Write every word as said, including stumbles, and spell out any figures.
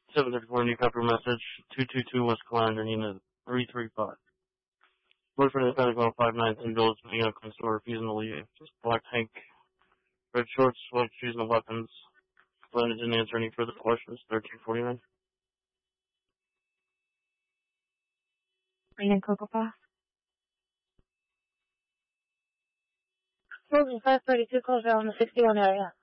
seven thirty-four, New Copper message, two two two West Callander, unit three three five. Boyfriend of Pentagon five nine three Village, picking up in store, refusing to leave. Just black tank, red shorts, white shoes, and weapons. Glenn didn't answer any further questions. thirteen forty-nine. Green and Cocoa Puff. Moving five thirty-two, close around the sixty-one area.